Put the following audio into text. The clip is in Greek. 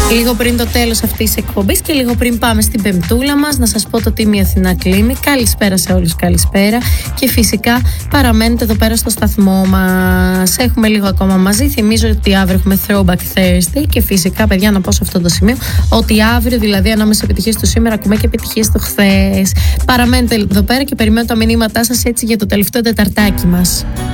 Λίγο πριν το τέλος αυτής της εκπομπής και λίγο πριν πάμε στην πεμπτούλα μας, να σας πω το Team Αθηνά κλείνει. Καλησπέρα σε όλους, καλησπέρα. Και φυσικά παραμένετε εδώ πέρα στο σταθμό μας. Έχουμε λίγο ακόμα μαζί. Θυμίζω ότι αύριο έχουμε Throwback Thursday. Και φυσικά, παιδιά, να πω σε αυτό το σημείο ότι αύριο, δηλαδή ανάμεσα επιτυχίες του σήμερα, ακούμε και επιτυχίες του χθες. Παραμένετε εδώ πέρα και περιμένω τα μηνύματά σας έτσι για το τελευταίο τεταρτάκι μας.